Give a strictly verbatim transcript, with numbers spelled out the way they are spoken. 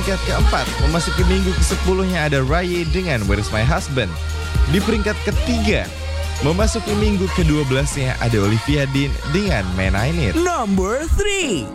Peringkat keempat, memasuki minggu ke-sepuluhnya ada Raya dengan Where's My Husband. Di peringkat ketiga, memasuki minggu ke-dua belasnya ada Olivia Dean dengan Man I Need. Number three.